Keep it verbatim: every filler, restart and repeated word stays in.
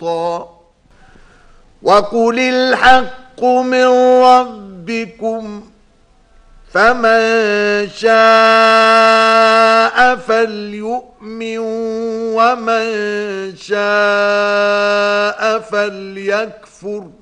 قسطا وقل الحق من ربكم فمن شاء فليؤمن ومن شاء فليكفر